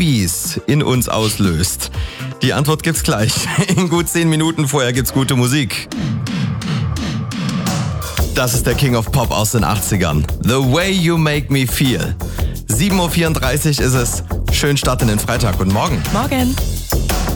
Babies in uns auslöst? Die Antwort gibt's gleich. In gut 10 Minuten. Vorher gibt's gute Musik. Das ist der King of Pop aus den 80ern. The Way You Make Me Feel. 7.34 Uhr ist es. Schönen Start in den Freitag. Guten Morgen. Morgen.